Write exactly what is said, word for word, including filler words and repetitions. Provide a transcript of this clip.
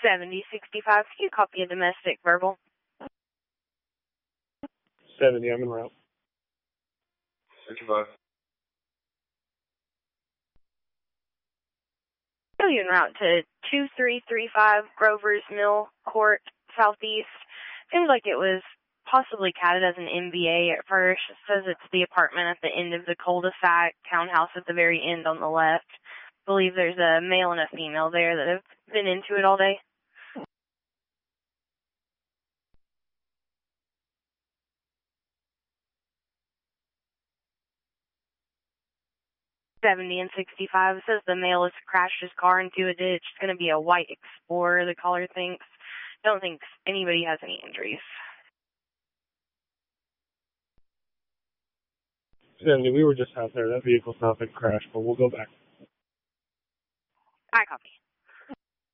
seventy sixty-five, can you copy a domestic verbal? seventy, I'm en route. sixty-five. So you're en route to two three three five Grover's Mill Court, Southeast. Seems like it was possibly catted as an M B A at first. It says it's the apartment at the end of the cul-de-sac, townhouse at the very end on the left. I believe there's a male and a female there that have been into it all day. seventy and sixty-five. It says the male has crashed his car into a ditch. It's going to be a white Explorer, the caller thinks. Don't think anybody has any injuries. seventy, we were just out there. That vehicle's not been crashed, but we'll go back. I copy.